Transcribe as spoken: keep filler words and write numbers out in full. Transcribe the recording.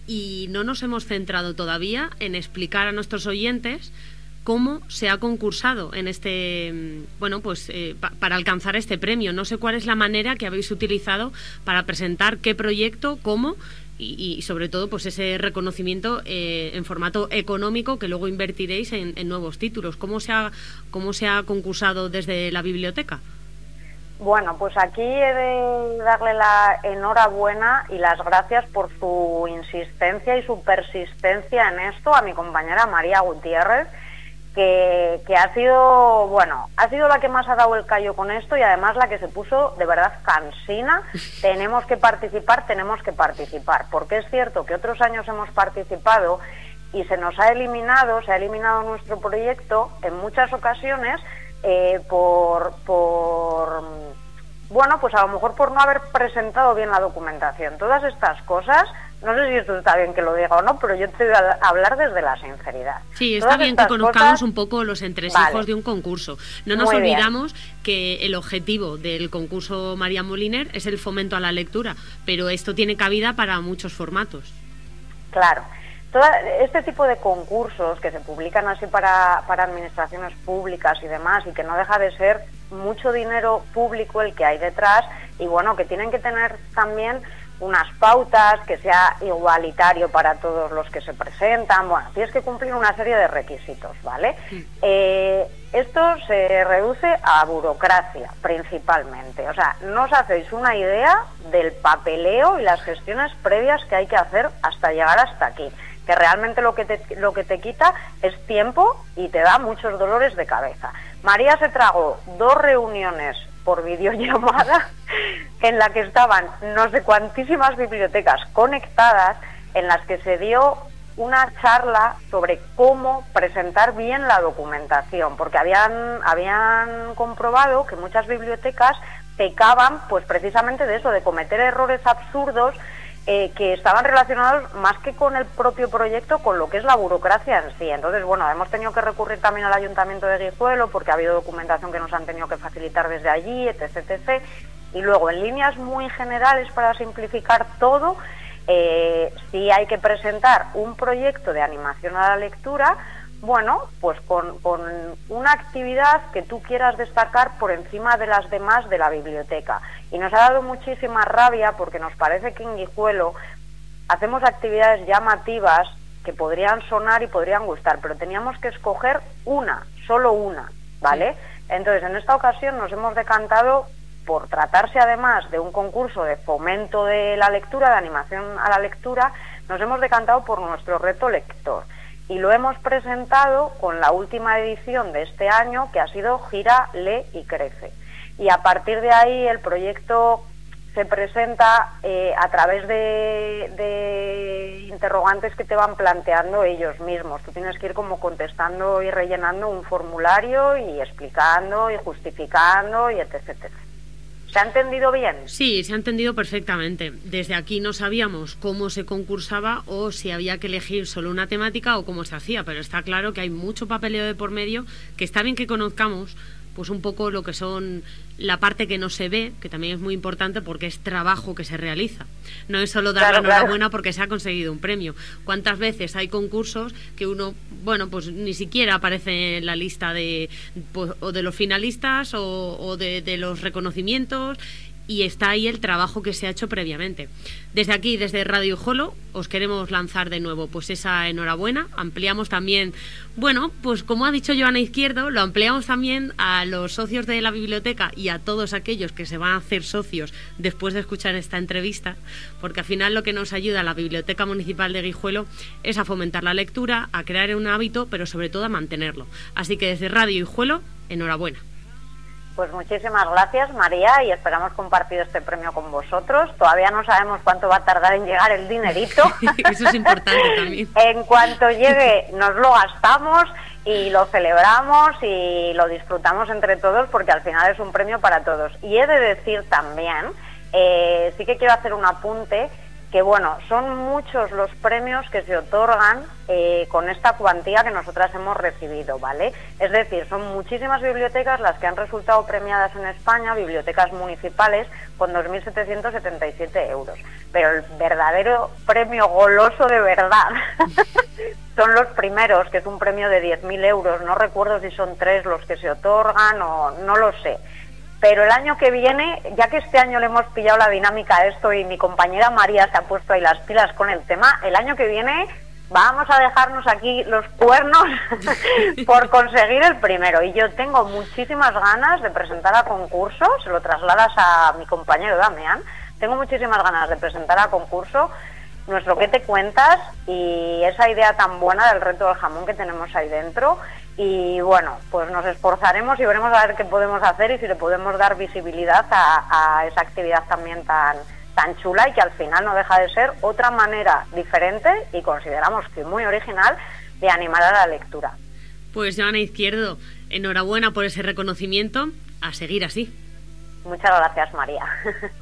y no nos hemos centrado todavía en explicar a nuestros oyentes cómo se ha concursado en este, bueno, pues eh, pa para alcanzar este premio. No sé cuál es la manera que habéis utilizado para presentar qué proyecto, cómo y, y sobre todo pues ese reconocimiento eh, en formato económico que luego invertiréis en, en nuevos títulos. ¿Cómo se ha, cómo se ha concursado desde la biblioteca? Bueno, pues aquí he de darle la enhorabuena y las gracias por su insistencia y su persistencia en esto a mi compañera María Gutiérrez, que, que ha sido, bueno, ha sido la que más ha dado el callo con esto y además la que se puso de verdad cansina. Tenemos que participar, tenemos que participar, porque es cierto que otros años hemos participado y se nos ha eliminado, se ha eliminado nuestro proyecto en muchas ocasiones eh, por, por, bueno, pues a lo mejor por no haber presentado bien la documentación. Todas estas cosas, no sé si esto está bien que lo diga o no, pero yo te voy a hablar desde la sinceridad. Sí, está Todas bien que conozcamos cosas, un poco los entresijos vale, de un concurso. No nos muy olvidamos bien, que el objetivo del concurso María Moliner es el fomento a la lectura, pero esto tiene cabida para muchos formatos. Claro. Toda, este tipo de concursos que se publican así para, para administraciones públicas y demás, y que no deja de ser mucho dinero público el que hay detrás, y bueno, que tienen que tener también unas pautas, que sea igualitario para todos los que se presentan, bueno, tienes que cumplir una serie de requisitos, ¿vale? Sí. Eh, esto se reduce a burocracia, principalmente, o sea, no os hacéis una idea del papeleo y las gestiones previas que hay que hacer hasta llegar hasta aquí, que realmente lo que te, lo que te quita es tiempo y te da muchos dolores de cabeza. María se tragó dos reuniones por videollamada en la que estaban no sé cuantísimas bibliotecas conectadas, en las que se dio una charla sobre cómo presentar bien la documentación, porque habían, habían comprobado que muchas bibliotecas pecaban pues precisamente de eso, de cometer errores absurdos Eh, que estaban relacionados más que con el propio proyecto, con lo que es la burocracia en sí. Entonces, bueno, hemos tenido que recurrir también al Ayuntamiento de Guijuelo, porque ha habido documentación que nos han tenido que facilitar desde allí, etc, etcétera. Y luego, en líneas muy generales, para simplificar todo, eh, si hay que presentar un proyecto de animación a la lectura, bueno, pues con, con una actividad que tú quieras destacar por encima de las demás de la biblioteca. Y nos ha dado muchísima rabia porque nos parece que en Guijuelo hacemos actividades llamativas que podrían sonar y podrían gustar, pero teníamos que escoger una, solo una, ¿vale? Entonces, en esta ocasión nos hemos decantado por tratarse además de un concurso de fomento de la lectura, de animación a la lectura, nos hemos decantado por nuestro reto lector. Y lo hemos presentado con la última edición de este año, que ha sido Gira, Lee y Crece. Y a partir de ahí el proyecto se presenta eh, a través de, de interrogantes que te van planteando ellos mismos. Tú tienes que ir como contestando y rellenando un formulario y explicando y justificando y etcétera, etcétera. ¿Se ha entendido bien? Sí, se ha entendido perfectamente. Desde aquí no sabíamos cómo se concursaba o si había que elegir solo una temática o cómo se hacía, pero está claro que hay mucho papeleo de por medio, que está bien que conozcamos pues un poco lo que son la parte que no se ve, que también es muy importante porque es trabajo que se realiza. No es solo dar claro, la enhorabuena claro. porque se ha conseguido un premio. ¿Cuántas veces hay concursos que uno, bueno, pues ni siquiera aparece en la lista de, pues, o de los finalistas o, o de, de los reconocimientos, y está ahí el trabajo que se ha hecho previamente? Desde aquí, desde Radio Guijuelo, os queremos lanzar de nuevo pues esa enhorabuena. Ampliamos también, bueno, pues como ha dicho Joana Izquierdo, lo ampliamos también a los socios de la biblioteca y a todos aquellos que se van a hacer socios después de escuchar esta entrevista, porque al final lo que nos ayuda a la Biblioteca Municipal de Guijuelo es a fomentar la lectura, a crear un hábito, pero sobre todo a mantenerlo. Así que desde Radio Guijuelo, enhorabuena. Pues muchísimas gracias, María, y esperamos compartir este premio con vosotros. Todavía no sabemos cuánto va a tardar en llegar el dinerito. Eso es importante también. En cuanto llegue, nos lo gastamos y lo celebramos y lo disfrutamos entre todos, porque al final es un premio para todos. Y he de decir también, eh, sí que quiero hacer un apunte, que bueno, son muchos los premios que se otorgan eh, con esta cuantía que nosotras hemos recibido, ¿vale? Es decir, son muchísimas bibliotecas las que han resultado premiadas en España, bibliotecas municipales, con dos mil setecientos setenta y siete euros. Pero el verdadero premio goloso de verdad son los primeros, que es un premio de diez mil euros. No recuerdo si son tres los que se otorgan o no lo sé. Pero el año que viene, ya que este año le hemos pillado la dinámica a esto y mi compañera María se ha puesto ahí las pilas con el tema, el año que viene vamos a dejarnos aquí los cuernos por conseguir el primero. Y yo tengo muchísimas ganas de presentar a concurso, se lo trasladas a mi compañero Damián, tengo muchísimas ganas de presentar a concurso nuestro ¿Qué te cuentas? Y esa idea tan buena del reto del jamón que tenemos ahí dentro. Y bueno, pues nos esforzaremos y veremos a ver qué podemos hacer y si le podemos dar visibilidad a, a esa actividad también tan, tan chula y que al final no deja de ser otra manera diferente y consideramos que muy original de animar a la lectura. Pues Joana Izquierdo, enhorabuena por ese reconocimiento, a seguir así. Muchas gracias, María.